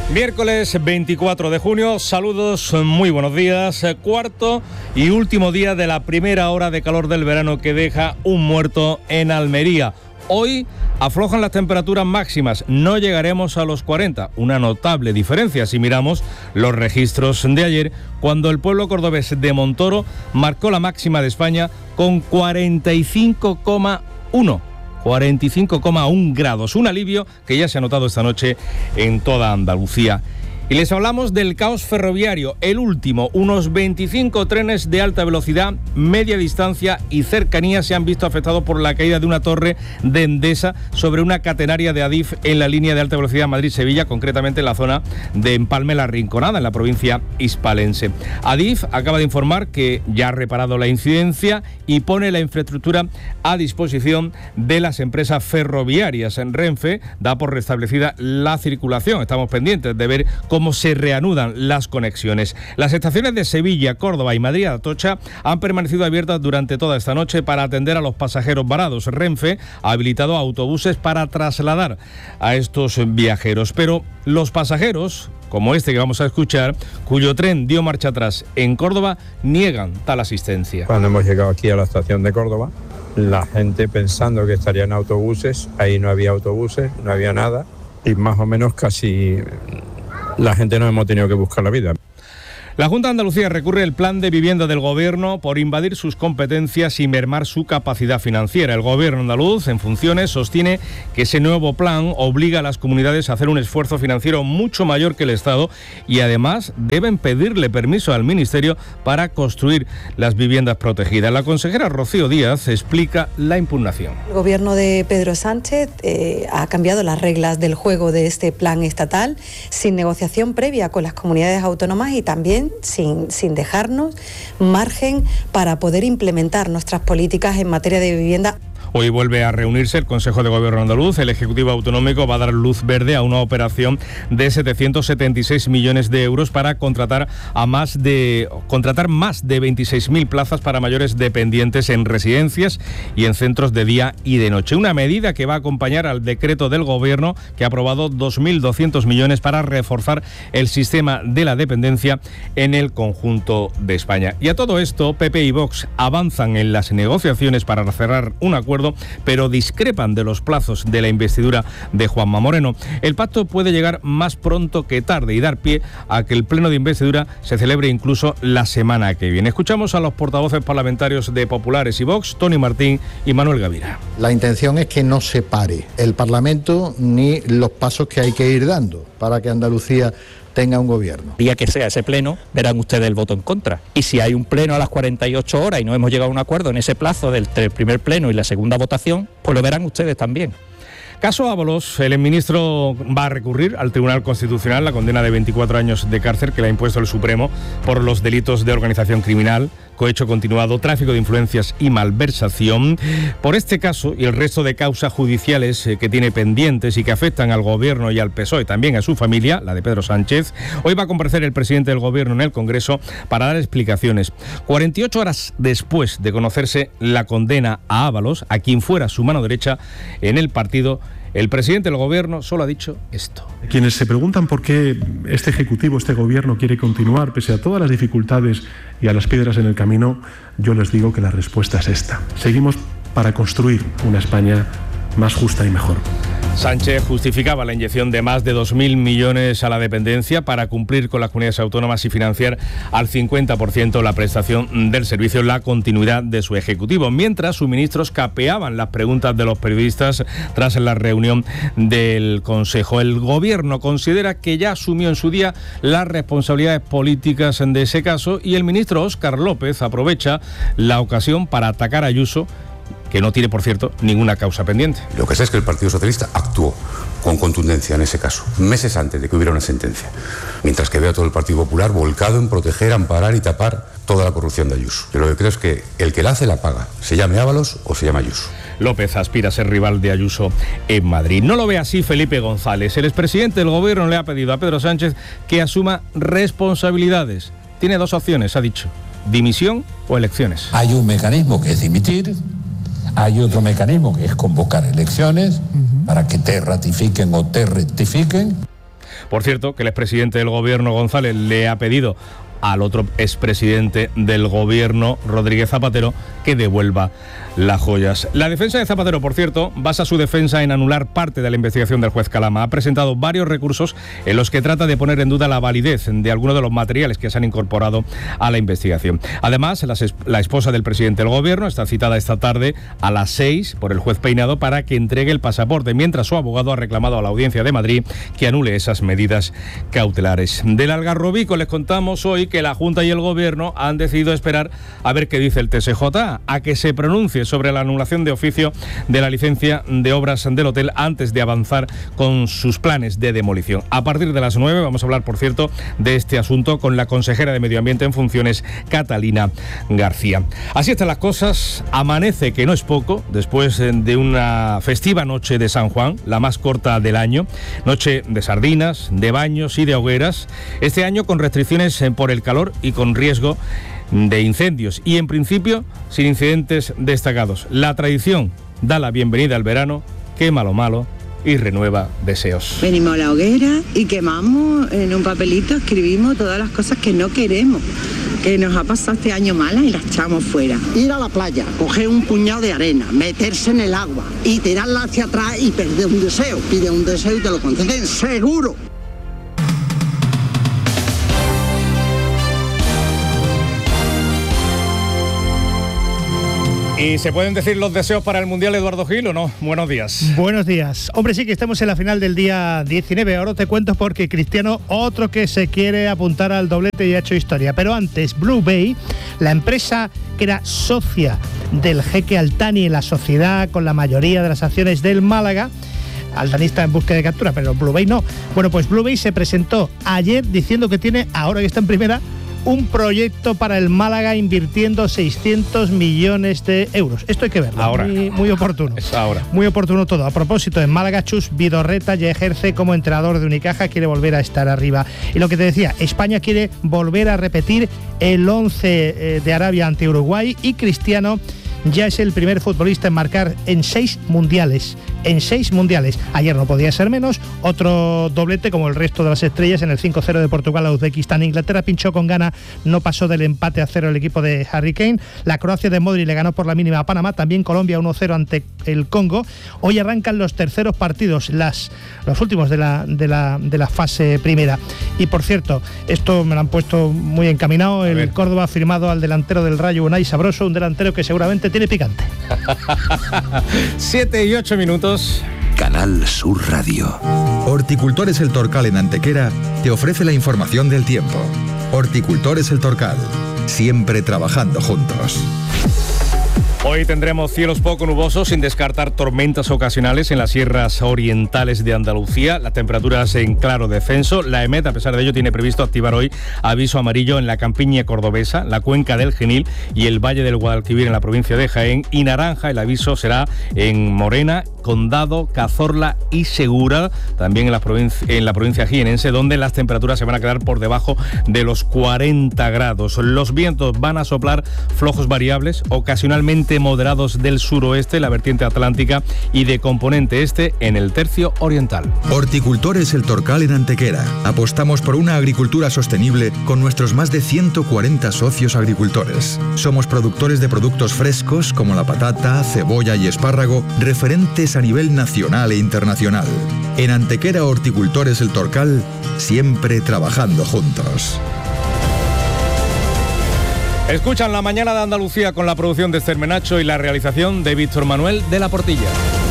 Miércoles 24 de junio, saludos, muy buenos días. Cuarto y último día de la primera hora de calor del verano que deja un muerto en Almería. Hoy aflojan las temperaturas máximas, no llegaremos a los 40, una notable diferencia si miramos los registros de ayer, cuando el pueblo cordobés de Montoro marcó la máxima de España con 45,1 grados, un alivio que ya se ha notado esta noche en toda Andalucía. Y les hablamos del caos ferroviario, el último. Unos 25 trenes de alta velocidad, media distancia y cercanía se han visto afectados por la caída de una torre de Endesa sobre una catenaria de Adif en la línea de alta velocidad Madrid-Sevilla, concretamente en la zona de Empalme La Rinconada, en la provincia hispalense. Adif acaba de informar que ya ha reparado la incidencia y pone la infraestructura a disposición de las empresas ferroviarias. En Renfe da por restablecida la circulación. Estamos pendientes de ver cómo se reanudan las conexiones. Las estaciones de Sevilla, Córdoba y Madrid-Atocha han permanecido abiertas durante toda esta noche para atender a los pasajeros varados. Renfe ha habilitado autobuses para trasladar a estos viajeros, pero los pasajeros, como este que vamos a escuchar, cuyo tren dio marcha atrás en Córdoba, niegan tal asistencia. Cuando hemos llegado aquí a la estación de Córdoba, la gente pensando que estarían autobuses, ahí no había autobuses, no había nada, y más o menos casi la gente nos hemos tenido que buscar la vida. La Junta de Andalucía recurre al plan de vivienda del Gobierno por invadir sus competencias y mermar su capacidad financiera. El Gobierno andaluz, en funciones, sostiene que ese nuevo plan obliga a las comunidades a hacer un esfuerzo financiero mucho mayor que el Estado y además deben pedirle permiso al Ministerio para construir las viviendas protegidas. La consejera Rocío Díaz explica la impugnación. El Gobierno de Pedro Sánchez ha cambiado las reglas del juego de este plan estatal sin negociación previa con las comunidades autónomas y también sin dejarnos margen para poder implementar nuestras políticas en materia de vivienda. Hoy vuelve a reunirse el Consejo de Gobierno andaluz. El Ejecutivo Autonómico va a dar luz verde a una operación de 776 millones de euros para contratar más de 26.000 plazas para mayores dependientes en residencias y en centros de día y de noche. Una medida que va a acompañar al decreto del Gobierno que ha aprobado 2.200 millones para reforzar el sistema de la dependencia en el conjunto de España. Y a todo esto, PP y Vox avanzan en las negociaciones para cerrar un acuerdo, pero discrepan de los plazos de la investidura de Juanma Moreno. El pacto puede llegar más pronto que tarde y dar pie a que el pleno de investidura se celebre incluso la semana que viene. Escuchamos a los portavoces parlamentarios de Populares y Vox, Tony Martín y Manuel Gavira. La intención es que no se pare el Parlamento ni los pasos que hay que ir dando para que Andalucía tenga un gobierno. El día que sea ese pleno, verán ustedes el voto en contra. Y si hay un pleno a las 48 horas y no hemos llegado a un acuerdo en ese plazo del primer pleno y la segunda votación, pues lo verán ustedes también. Caso Ábalos, el exministro va a recurrir al Tribunal Constitucional la condena de 24 años de cárcel que le ha impuesto el Supremo por los delitos de organización criminal, cohecho continuado, tráfico de influencias y malversación. Por este caso y el resto de causas judiciales que tiene pendientes y que afectan al Gobierno y al PSOE, también a su familia, la de Pedro Sánchez, hoy va a comparecer el presidente del Gobierno en el Congreso para dar explicaciones. 48 horas después de conocerse la condena a Ábalos, a quien fuera su mano derecha en el partido, el presidente del Gobierno solo ha dicho esto. Quienes se preguntan por qué este Ejecutivo, este Gobierno quiere continuar pese a todas las dificultades y a las piedras en el camino, yo les digo que la respuesta es esta. Seguimos para construir una España más justa y mejor. Sánchez justificaba la inyección de más de 2.000 millones a la dependencia para cumplir con las comunidades autónomas y financiar al 50% la prestación del servicio, la continuidad de su ejecutivo, mientras sus ministros capeaban las preguntas de los periodistas tras la reunión del Consejo. El Gobierno considera que ya asumió en su día las responsabilidades políticas de ese caso y el ministro Óscar López aprovecha la ocasión para atacar a Ayuso, que no tiene, por cierto, ninguna causa pendiente. Lo que sé es que el Partido Socialista actuó con contundencia en ese caso, meses antes de que hubiera una sentencia, mientras que veo a todo el Partido Popular volcado en proteger, amparar y tapar toda la corrupción de Ayuso. Yo lo que creo es que el que la hace la paga, se llame Ábalos o se llame Ayuso. López aspira a ser rival de Ayuso en Madrid. No lo ve así Felipe González. El expresidente del Gobierno le ha pedido a Pedro Sánchez que asuma responsabilidades. Tiene dos opciones, ha dicho: dimisión o elecciones. Hay un mecanismo que es dimitir. Hay otro mecanismo que es convocar elecciones para que te ratifiquen o te rectifiquen. Por cierto, que el expresidente del gobierno, González, le ha pedido al otro expresidente del gobierno, Rodríguez Zapatero, que devuelva las joyas. La defensa de Zapatero, por cierto, basa su defensa en anular parte de la investigación del juez Calama. Ha presentado varios recursos en los que trata de poner en duda la validez de algunos de los materiales que se han incorporado a la investigación. Además, la esposa del presidente del gobierno está citada esta tarde a las 6 por el juez Peinado para que entregue el pasaporte, mientras su abogado ha reclamado a la Audiencia de Madrid que anule esas medidas cautelares. Del Algarrobico les contamos hoy que la Junta y el Gobierno han decidido esperar a ver qué dice el TSJ, a que se pronuncie sobre la anulación de oficio de la licencia de obras del hotel antes de avanzar con sus planes de demolición. A partir de las 9 vamos a hablar, por cierto, de este asunto con la consejera de Medio Ambiente en funciones, Catalina García. Así están las cosas. Amanece, que no es poco, después de una festiva noche de San Juan, la más corta del año, noche de sardinas, de baños y de hogueras, este año con restricciones por el calor y con riesgo de incendios y en principio sin incidentes destacados. La tradición da la bienvenida al verano, quema lo malo y renueva deseos. Venimos a la hoguera y quemamos en un papelito, escribimos todas las cosas que no queremos, que nos ha pasado este año malas y las echamos fuera. Ir a la playa, coger un puñado de arena, meterse en el agua y tirarla hacia atrás y perder un deseo. Pide un deseo y te lo conceden seguro. ¿Y se pueden decir los deseos para el Mundial, Eduardo Gil, o no? Buenos días. Buenos días. Hombre, sí que estamos en la final del día 19. Ahora te cuento porque Cristiano, otro que se quiere apuntar al doblete y ha hecho historia. Pero antes, Blue Bay, la empresa que era socia del jeque Al-Thani en la sociedad con la mayoría de las acciones del Málaga, Al-Thani está en búsqueda de captura, pero Blue Bay no. Bueno, pues Blue Bay se presentó ayer diciendo que tiene, ahora que está en primera, un proyecto para el Málaga invirtiendo 600 millones de euros. Esto hay que verlo. Ahora. Muy oportuno. Es ahora. Muy oportuno todo. A propósito, en Málaga, Chus Vidorreta ya ejerce como entrenador de Unicaja, quiere volver a estar arriba. Y lo que te decía, España quiere volver a repetir el 11 de Arabia ante Uruguay y Cristiano ya es el primer futbolista en marcar en 6 mundiales. En 6 mundiales. Ayer no podía ser menos. Otro doblete como el resto de las estrellas en el 5-0 de Portugal a Uzbekistán. Inglaterra pinchó con Ghana, no pasó del empate a 0 el equipo de Harry Kane. La Croacia de Modric le ganó por la mínima a Panamá. También Colombia 1-0 ante el Congo. Hoy arrancan los terceros partidos, los últimos de la fase primera. Y por cierto, esto me lo han puesto muy encaminado. El Córdoba ha firmado al delantero del Rayo, Unai Sabroso, un delantero que seguramente tiene picante. 7 y 8 minutos. Canal Sur Radio. Horticultores El Torcal en Antequera te ofrece la información del tiempo. Horticultores El Torcal, siempre trabajando juntos. Hoy tendremos cielos poco nubosos, sin descartar tormentas ocasionales en las sierras orientales de Andalucía. Las temperaturas en claro descenso. La EMET, a pesar de ello, tiene previsto activar hoy aviso amarillo en la campiña cordobesa, la cuenca del Genil y el valle del Guadalquivir en la provincia de Jaén. Y naranja, el aviso será en Morena, Condado, Cazorla y Segura, también en la provincia jienense, donde las temperaturas se van a quedar por debajo de los 40 grados. Los vientos van a soplar flojos variables, ocasionalmente moderados del suroeste, la vertiente atlántica, y de componente este en el tercio oriental. Horticultores El Torcal en Antequera. Apostamos por una agricultura sostenible con nuestros más de 140 socios agricultores. Somos productores de productos frescos como la patata, cebolla y espárrago, referentes a nivel nacional e internacional. En Antequera, Horticultores El Torcal, siempre trabajando juntos. Escuchan La Mañana de Andalucía con la producción de Esther Menacho y la realización de Víctor Manuel de la Portilla.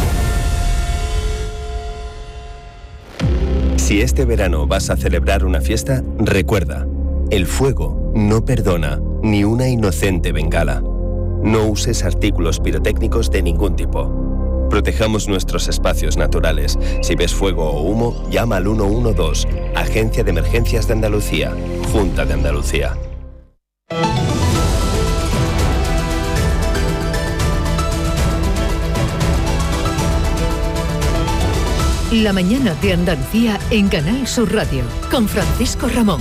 Si este verano vas a celebrar una fiesta, recuerda, el fuego no perdona ni una inocente bengala. No uses artículos pirotécnicos de ningún tipo. Protejamos nuestros espacios naturales. Si ves fuego o humo, llama al 112, Agencia de Emergencias de Andalucía, Junta de Andalucía. La Mañana de Andalucía en Canal Sur Radio, con Francisco Ramón.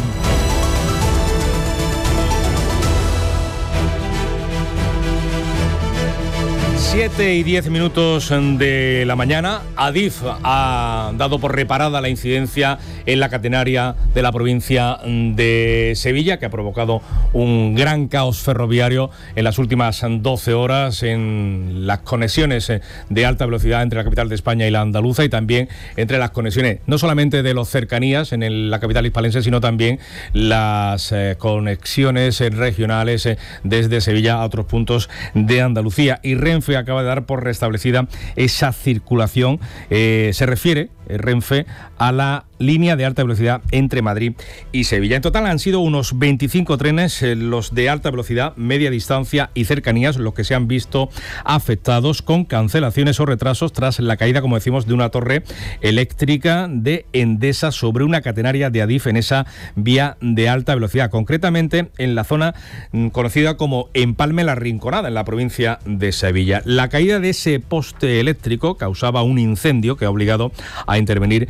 7:10 de la mañana. Adif ha dado por reparada la incidencia en la catenaria de la provincia de Sevilla, que ha provocado un gran caos ferroviario en las últimas 12 horas en las conexiones de alta velocidad entre la capital de España y la andaluza, y también entre las conexiones no solamente de los cercanías en la capital hispalense, sino también las conexiones regionales desde Sevilla a otros puntos de Andalucía. Y Renfe acaba de dar por restablecida esa circulación. Se refiere Renfe a la línea de alta velocidad entre Madrid y Sevilla. En total han sido unos 25 trenes, los de alta velocidad, media distancia y cercanías, los que se han visto afectados con cancelaciones o retrasos tras la caída, como decimos, de una torre eléctrica de Endesa sobre una catenaria de Adif en esa vía de alta velocidad, concretamente en la zona conocida como Empalme La Rinconada, en la provincia de Sevilla. La caída de ese poste eléctrico causaba un incendio que ha obligado a intervenir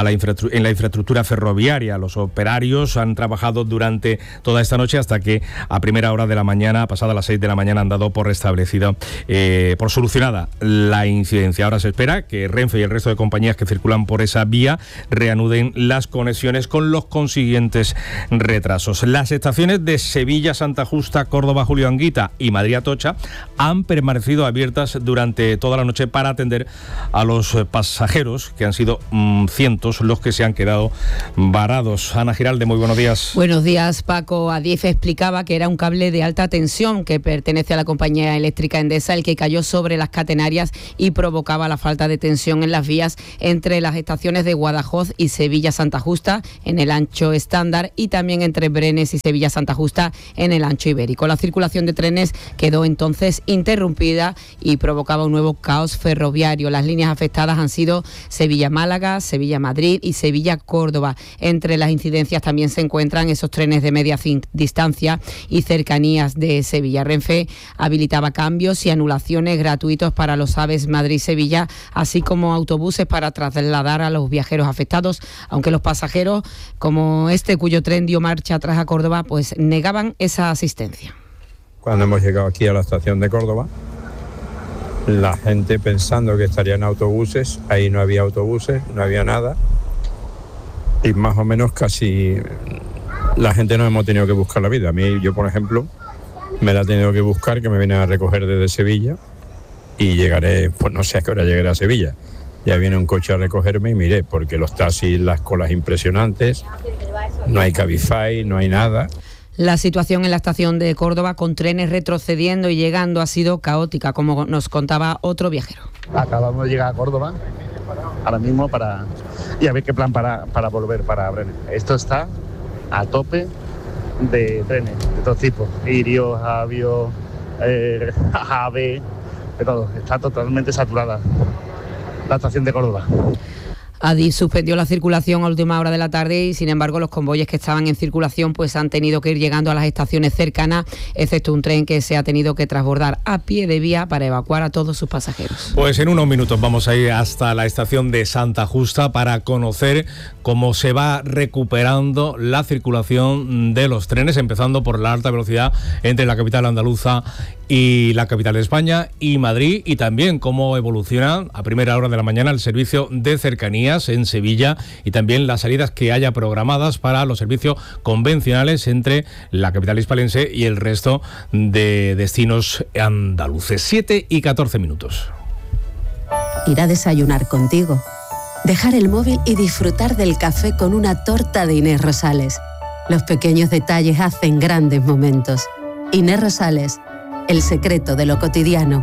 en la infraestructura ferroviaria. Los operarios han trabajado durante toda esta noche hasta que a primera hora de la mañana, pasada las 6 de la mañana, han dado por restablecida, por solucionada la incidencia. Ahora se espera que Renfe y el resto de compañías que circulan por esa vía reanuden las conexiones con los consiguientes retrasos. Las estaciones de Sevilla, Santa Justa, Córdoba, Julio Anguita y Madrid Atocha han permanecido abiertas durante toda la noche para atender a los pasajeros, que han sido cientos los que se han quedado varados. Ana Giralde, muy buenos días. Buenos días, Paco. Adif explicaba que era un cable de alta tensión que pertenece a la compañía eléctrica Endesa el que cayó sobre las catenarias y provocaba la falta de tensión en las vías entre las estaciones de Guadajoz y Sevilla-Santa Justa en el ancho estándar y también entre Brenes y Sevilla-Santa Justa en el ancho ibérico. La circulación de trenes quedó entonces interrumpida y provocaba un nuevo caos ferroviario. Las líneas afectadas han sido Sevilla-Málaga, Sevilla-Madrid y Sevilla-Córdoba. Entre las incidencias también se encuentran esos trenes de media distancia y cercanías de Sevilla. Renfe habilitaba cambios y anulaciones gratuitos para los AVEs Madrid-Sevilla, así como autobuses para trasladar a los viajeros afectados, aunque los pasajeros, como este cuyo tren dio marcha atrás a Córdoba, pues negaban esa asistencia. Cuando hemos llegado aquí a la estación de Córdoba, la gente pensando que estarían autobuses, ahí no había autobuses, no había nada, y más o menos casi la gente nos hemos tenido que buscar la vida. A mí, yo por ejemplo, me la he tenido que buscar, que me vienen a recoger desde Sevilla y llegaré, pues no sé a qué hora llegaré a Sevilla. Ya viene un coche a recogerme y miré, porque los taxis, las colas impresionantes, no hay Cabify, no hay nada. La situación en la estación de Córdoba, con trenes retrocediendo y llegando, ha sido caótica, como nos contaba otro viajero. Acabamos de llegar a Córdoba, ahora mismo, y a ver qué plan para volver para Brenes. Esto está a tope de trenes, de todo tipo, Irio, Avio, AVE, de todo. Está totalmente saturada la estación de Córdoba. Adif suspendió la circulación a última hora de la tarde y, sin embargo, los convoyes que estaban en circulación pues han tenido que ir llegando a las estaciones cercanas, excepto un tren que se ha tenido que transbordar a pie de vía para evacuar a todos sus pasajeros. Pues en unos minutos vamos a ir hasta la estación de Santa Justa para conocer cómo se va recuperando la circulación de los trenes, empezando por la alta velocidad entre la capital andaluza y la capital de España y Madrid, y también cómo evoluciona a primera hora de la mañana el servicio de cercanías en Sevilla y también las salidas que haya programadas para los servicios convencionales entre la capital hispalense y el resto de destinos andaluces. 7:14. Ir a desayunar contigo, dejar el móvil y disfrutar del café con una torta de Inés Rosales. Los pequeños detalles hacen grandes momentos. Inés Rosales, el secreto de lo cotidiano.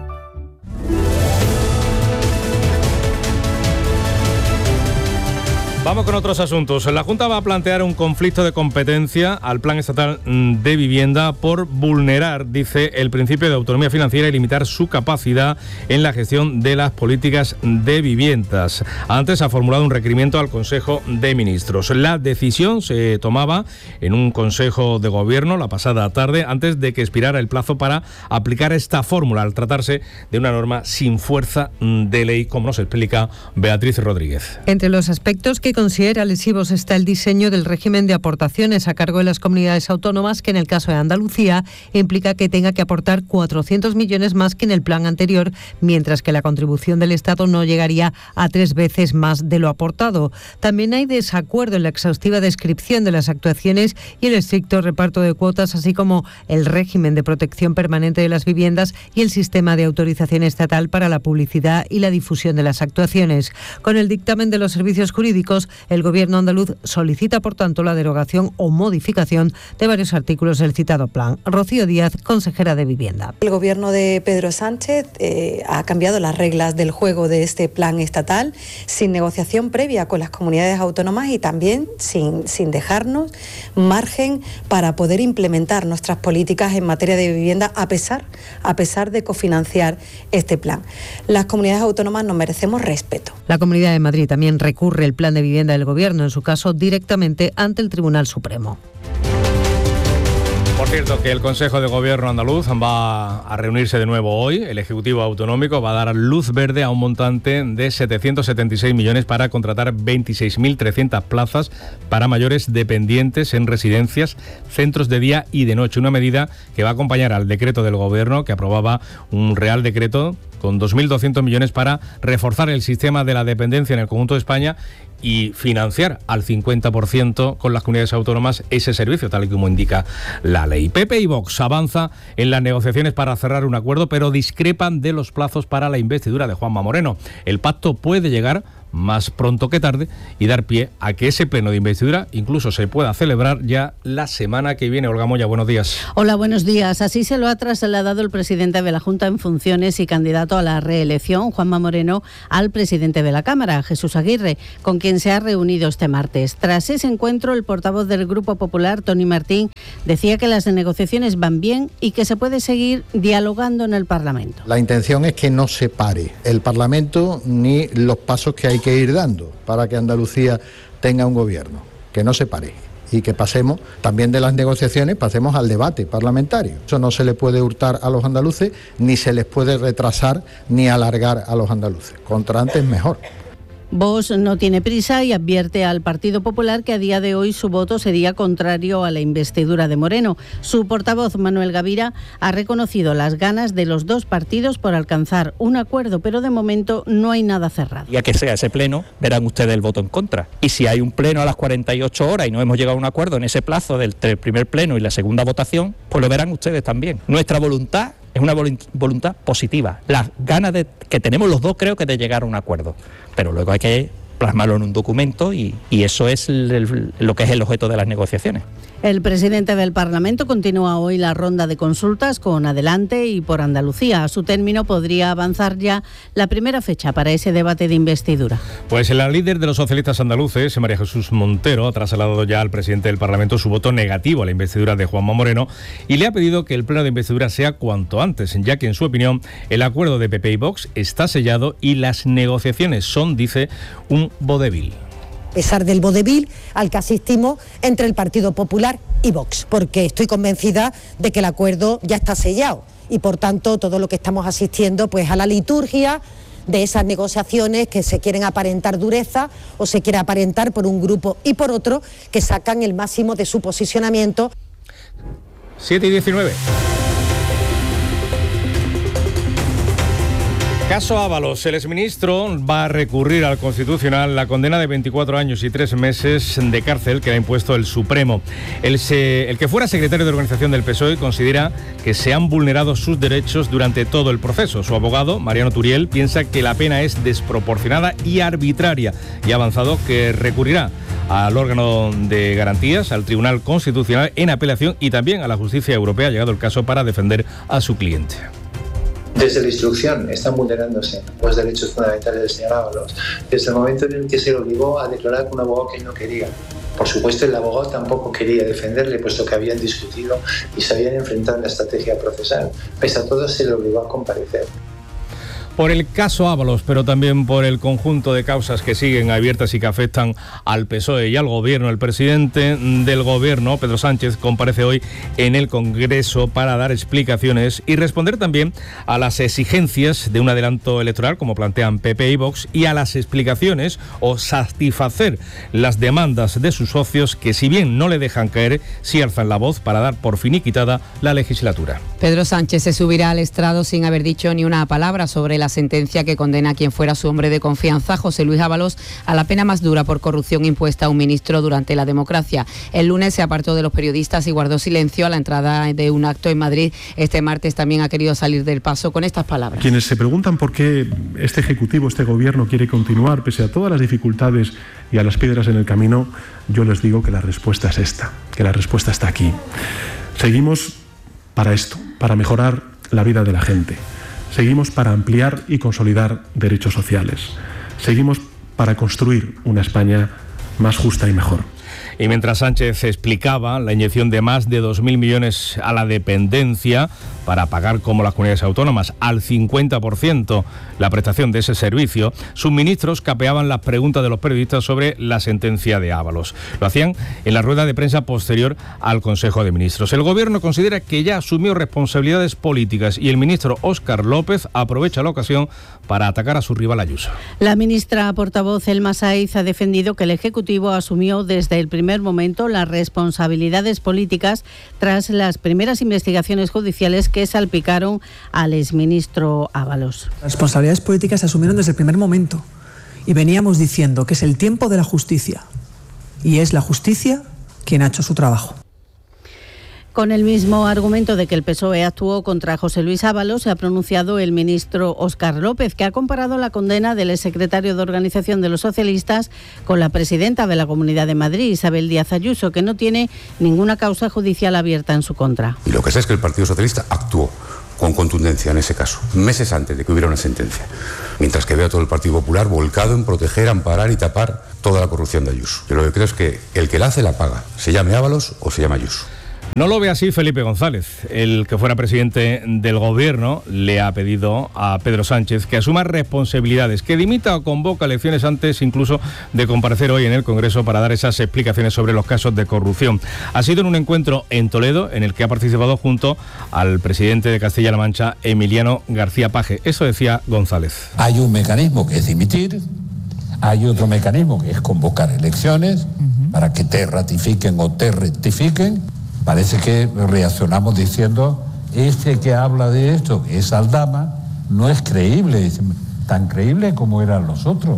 Vamos con otros asuntos. La Junta va a plantear un conflicto de competencia al Plan Estatal de Vivienda por vulnerar, dice, el principio de autonomía financiera y limitar su capacidad en la gestión de las políticas de viviendas. Antes ha formulado un requerimiento al Consejo de Ministros. La decisión se tomaba en un Consejo de Gobierno la pasada tarde, antes de que expirara el plazo para aplicar esta fórmula, al tratarse de una norma sin fuerza de ley, como nos explica Beatriz Rodríguez. Entre los aspectos que que considera lesivos está el diseño del régimen de aportaciones a cargo de las comunidades autónomas, que en el caso de Andalucía implica que tenga que aportar 400 millones más que en el plan anterior, mientras que la contribución del Estado no llegaría a 3 veces más de lo aportado. También hay desacuerdo en la exhaustiva descripción de las actuaciones y el estricto reparto de cuotas, así como el régimen de protección permanente de las viviendas y el sistema de autorización estatal para la publicidad y la difusión de las actuaciones. Con el dictamen de los servicios jurídicos, el Gobierno andaluz solicita, por tanto, la derogación o modificación de varios artículos del citado plan. Rocío Díaz, consejera de Vivienda. El Gobierno de Pedro Sánchez ha cambiado las reglas del juego de este plan estatal sin negociación previa con las comunidades autónomas y también sin dejarnos margen para poder implementar nuestras políticas en materia de vivienda a pesar de cofinanciar este plan. Las comunidades autónomas nos merecemos respeto. La Comunidad de Madrid también recurre el plan de vivienda del Gobierno, en su caso directamente ante el Tribunal Supremo. Por cierto, que el Consejo de Gobierno andaluz va a reunirse de nuevo hoy. El Ejecutivo Autonómico va a dar luz verde a un montante de 776 millones para contratar 26.300 plazas para mayores dependientes en residencias, centros de día y de noche. Una medida que va a acompañar al decreto del Gobierno, que aprobaba un Real Decreto con 2.200 millones para reforzar el sistema de la dependencia en el conjunto de España y financiar al 50% con las comunidades autónomas ese servicio, tal y como indica la ley. PP y Vox avanza en las negociaciones para cerrar un acuerdo, pero discrepan de los plazos para la investidura de Juanma Moreno. El pacto puede llegar más pronto que tarde y dar pie a que ese pleno de investidura incluso se pueda celebrar ya la semana que viene. Olga Moya, buenos días. Hola, buenos días. Así se lo ha trasladado el presidente de la Junta en funciones y candidato a la reelección, Juanma Moreno, al presidente de la Cámara, Jesús Aguirre, con quien se ha reunido este martes. Tras ese encuentro, el portavoz del Grupo Popular, Toni Martín, decía que las negociaciones van bien y que se puede seguir dialogando en el Parlamento. La intención es que no se pare el Parlamento ni los pasos que hay que ir dando para que Andalucía tenga un gobierno, que no se pare y que pasemos también de las negociaciones, pasemos al debate parlamentario. Eso no se le puede hurtar a los andaluces, ni se les puede retrasar ni alargar a los andaluces. Contra antes mejor. Vox no tiene prisa y advierte al Partido Popular que a día de hoy su voto sería contrario a la investidura de Moreno. Su portavoz, Manuel Gavira, ha reconocido las ganas de los dos partidos por alcanzar un acuerdo, pero de momento no hay nada cerrado. Ya que sea ese pleno, verán ustedes el voto en contra. Y si hay un pleno a las 48 horas y no hemos llegado a un acuerdo en ese plazo del primer pleno y la segunda votación, pues lo verán ustedes también. Nuestra voluntad es una voluntad positiva. Las ganas que tenemos los dos, creo que, de llegar a un acuerdo. Pero luego hay que plasmarlo en un documento y eso es lo que es el objeto de las negociaciones. El presidente del Parlamento continúa hoy la ronda de consultas con Adelante y por Andalucía. A su término podría avanzar ya la primera fecha para ese debate de investidura. Pues la líder de los socialistas andaluces, María Jesús Montero, ha trasladado ya al presidente del Parlamento su voto negativo a la investidura de Juanma Moreno y le ha pedido que el pleno de investidura sea cuanto antes, ya que en su opinión el acuerdo de PP y Vox está sellado y las negociaciones son, dice, un vodevil. A pesar del vodevil al que asistimos entre el Partido Popular y Vox, porque estoy convencida de que el acuerdo ya está sellado y por tanto todo lo que estamos asistiendo pues a la liturgia de esas negociaciones que se quieren aparentar dureza o se quiere aparentar por un grupo y por otro que sacan el máximo de su posicionamiento. 7:19. Caso Ábalos. El exministro va a recurrir al Constitucional la condena de 24 años y 3 meses de cárcel que le ha impuesto el Supremo. El que fuera secretario de organización del PSOE considera que se han vulnerado sus derechos durante todo el proceso. Su abogado, Mariano Turiel, piensa que la pena es desproporcionada y arbitraria y ha avanzado que recurrirá al órgano de garantías, al Tribunal Constitucional en apelación y también a la justicia europea, ha llegado el caso para defender a su cliente. Desde la instrucción están vulnerándose los derechos fundamentales del señor Ábalos, desde el momento en el que se le obligó a declarar con un abogado que él no quería. Por supuesto, el abogado tampoco quería defenderle, puesto que habían discutido y se habían enfrentado en la estrategia procesal. Pese a todo, se le obligó a comparecer. Por el caso Ábalos, pero también por el conjunto de causas que siguen abiertas y que afectan al PSOE y al Gobierno. El presidente del Gobierno, Pedro Sánchez, comparece hoy en el Congreso para dar explicaciones y responder también a las exigencias de un adelanto electoral, como plantean PP y Vox, y a las explicaciones o satisfacer las demandas de sus socios que, si bien no le dejan caer, sí alzan la voz para dar por finiquitada la legislatura. Pedro Sánchez se subirá al estrado sin haber dicho ni una palabra sobre la sentencia que condena a quien fuera su hombre de confianza, José Luis Ábalos, a la pena más dura por corrupción impuesta a un ministro durante la democracia. El lunes se apartó de los periodistas y guardó silencio a la entrada de un acto en Madrid. Este martes también ha querido salir del paso con estas palabras. Quienes se preguntan por qué este Ejecutivo, este Gobierno quiere continuar pese a todas las dificultades y a las piedras en el camino, yo les digo que la respuesta es esta, que la respuesta está aquí. Seguimos para esto, para mejorar la vida de la gente. Seguimos para ampliar y consolidar derechos sociales. Seguimos para construir una España más justa y mejor. Y mientras Sánchez explicaba la inyección de más de 2.000 millones a la dependencia para pagar, como las comunidades autónomas, al 50% la prestación de ese servicio, sus ministros capeaban las preguntas de los periodistas sobre la sentencia de Ábalos. Lo hacían en la rueda de prensa posterior al Consejo de Ministros. El Gobierno considera que ya asumió responsabilidades políticas y el ministro Óscar López aprovecha la ocasión para atacar a su rival Ayuso. La ministra portavoz Elma Sáiz ha defendido que el Ejecutivo asumió desde el primer momento las responsabilidades políticas tras las primeras investigaciones judiciales que salpicaron al exministro Ábalos. Las responsabilidades políticas se asumieron desde el primer momento y veníamos diciendo que es el tiempo de la justicia y es la justicia quien ha hecho su trabajo. Con el mismo argumento de que el PSOE actuó contra José Luis Ábalos, se ha pronunciado el ministro Óscar López, que ha comparado la condena del exsecretario de Organización de los Socialistas con la presidenta de la Comunidad de Madrid, Isabel Díaz Ayuso, que no tiene ninguna causa judicial abierta en su contra. Y lo que sé es que el Partido Socialista actuó con contundencia en ese caso, meses antes de que hubiera una sentencia, mientras que veo a todo el Partido Popular volcado en proteger, amparar y tapar toda la corrupción de Ayuso. Yo lo que creo es que el que la hace la paga, se llame Ábalos o se llame Ayuso. No lo ve así Felipe González. El que fuera presidente del Gobierno le ha pedido a Pedro Sánchez que asuma responsabilidades, que dimita o convoca elecciones antes incluso de comparecer hoy en el Congreso para dar esas explicaciones sobre los casos de corrupción. Ha sido en un encuentro en Toledo en el que ha participado junto al presidente de Castilla-La Mancha, Emiliano García Paje. Eso decía González. Hay un mecanismo que es dimitir, hay otro mecanismo que es convocar elecciones para que te ratifiquen o te rectifiquen. Parece que reaccionamos diciendo, este que habla de esto, que es Aldama, no es creíble, tan creíble como eran los otros.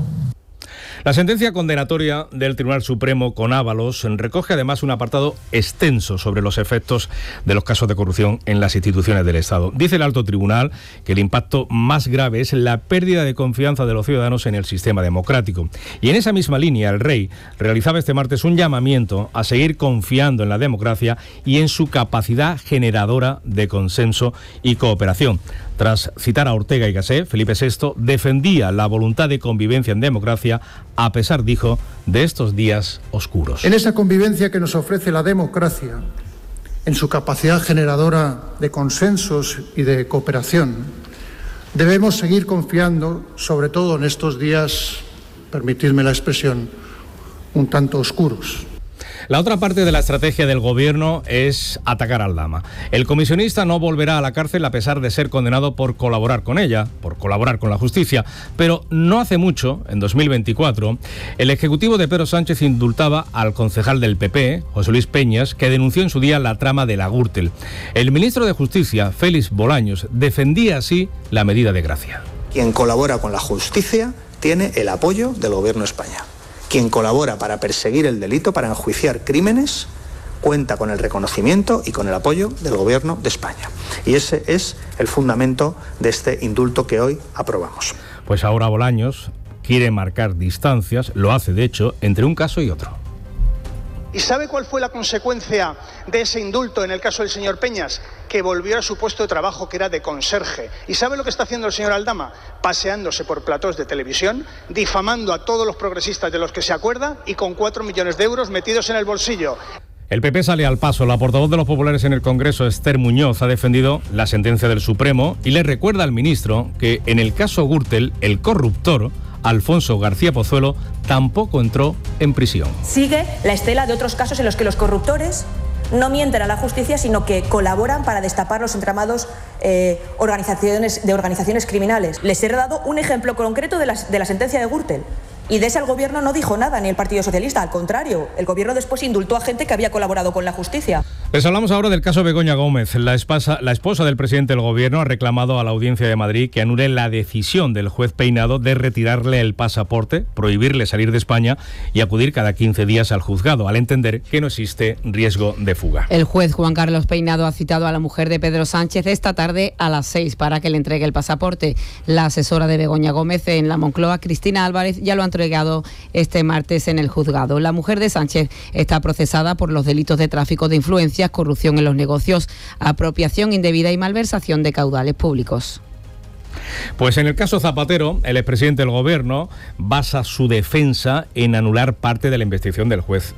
La sentencia condenatoria del Tribunal Supremo con Ábalos recoge además un apartado extenso sobre los efectos de los casos de corrupción en las instituciones del Estado. Dice el alto tribunal que el impacto más grave es la pérdida de confianza de los ciudadanos en el sistema democrático. Y en esa misma línea, el rey realizaba este martes un llamamiento a seguir confiando en la democracia y en su capacidad generadora de consenso y cooperación. Tras citar a Ortega y Gasset, Felipe VI defendía la voluntad de convivencia en democracia, a pesar, dijo, de estos días oscuros. En esa convivencia que nos ofrece la democracia, en su capacidad generadora de consensos y de cooperación, debemos seguir confiando, sobre todo en estos días, permitidme la expresión, un tanto oscuros. La otra parte de la estrategia del Gobierno es atacar a Aldama. El comisionista no volverá a la cárcel a pesar de ser condenado por colaborar con ella, por colaborar con la justicia. Pero no hace mucho, en 2024, el Ejecutivo de Pedro Sánchez indultaba al concejal del PP, José Luis Peñas, que denunció en su día la trama de la Gürtel. El ministro de Justicia, Félix Bolaños, defendía así la medida de gracia. Quien colabora con la justicia tiene el apoyo del Gobierno de España. Quien colabora para perseguir el delito, para enjuiciar crímenes, cuenta con el reconocimiento y con el apoyo del Gobierno de España. Y ese es el fundamento de este indulto que hoy aprobamos. Pues ahora Bolaños quiere marcar distancias, lo hace de hecho, entre un caso y otro. ¿Y sabe cuál fue la consecuencia de ese indulto en el caso del señor Peñas? Que volvió a su puesto de trabajo, que era de conserje. ¿Y sabe lo que está haciendo el señor Aldama? Paseándose por platós de televisión, difamando a todos los progresistas de los que se acuerda y con 4 millones de euros metidos en el bolsillo. El PP sale al paso. La portavoz de los populares en el Congreso, Esther Muñoz, ha defendido la sentencia del Supremo y le recuerda al ministro que en el caso Gürtel, el corruptor, Alfonso García Pozuelo, tampoco entró en prisión. Sigue la estela de otros casos en los que los corruptores no mienten a la justicia, sino que colaboran para destapar los entramados de organizaciones criminales. Les he dado un ejemplo concreto de la sentencia de Gürtel. Y de ese el Gobierno no dijo nada, ni el Partido Socialista. Al contrario, el Gobierno después indultó a gente que había colaborado con la justicia. Les hablamos ahora del caso Begoña Gómez. La esposa del presidente del Gobierno ha reclamado a la Audiencia de Madrid que anule la decisión del juez Peinado de retirarle el pasaporte, prohibirle salir de España y acudir cada 15 días al juzgado, al entender que no existe riesgo de fuga. El juez Juan Carlos Peinado ha citado a la mujer de Pedro Sánchez esta tarde a las 6 para que le entregue el pasaporte. La asesora de Begoña Gómez en la Moncloa, Cristina Álvarez, ya lo ha entregado este martes en el juzgado. La mujer de Sánchez está procesada por los delitos de tráfico de influencias, corrupción en los negocios, apropiación indebida y malversación de caudales públicos. Pues en el caso Zapatero, el expresidente del Gobierno basa su defensa en anular parte de la investigación del juez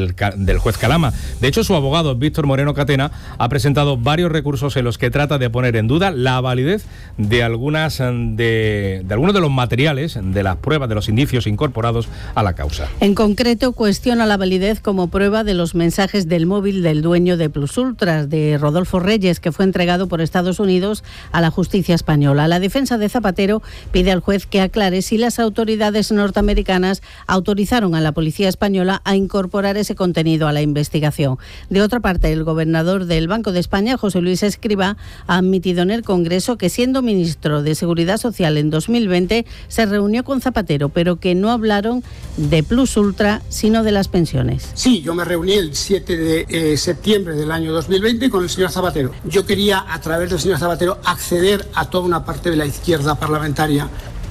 Calama. De hecho, su abogado, Víctor Moreno Catena, ha presentado varios recursos en los que trata de poner en duda la validez de algunos de los materiales, de las pruebas, de los indicios incorporados a la causa. En concreto, cuestiona la validez como prueba de los mensajes del móvil del dueño de Plus Ultras, de Rodolfo Reyes, que fue entregado por Estados Unidos a la justicia española. La defensa de Zapatero pide al juez que aclare si las autoridades norteamericanas autorizaron a la policía española a incorporar ese contenido a la investigación. De otra parte, el gobernador del Banco de España, José Luis Escrivá, ha admitido en el Congreso que, siendo ministro de Seguridad Social en 2020, se reunió con Zapatero, pero que no hablaron de Plus Ultra, sino de las pensiones. Sí, yo me reuní el 7 de septiembre del año 2020 con el señor Zapatero. Yo quería, a través del señor Zapatero, acceder a toda una parte de la izquierda parlamentaria.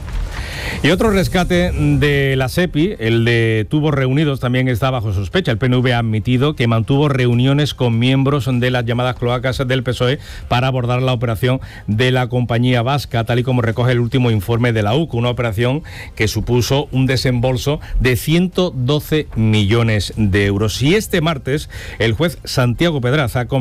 Y otro rescate de la SEPI, el de tubos reunidos, también está bajo sospecha. El PNV ha admitido que mantuvo reuniones con miembros de las llamadas cloacas del PSOE para abordar la operación de la compañía vasca, tal y como recoge el último informe de la UCO, una operación que supuso un desembolso de 112 millones de euros. Y este martes, el juez Santiago Pedraza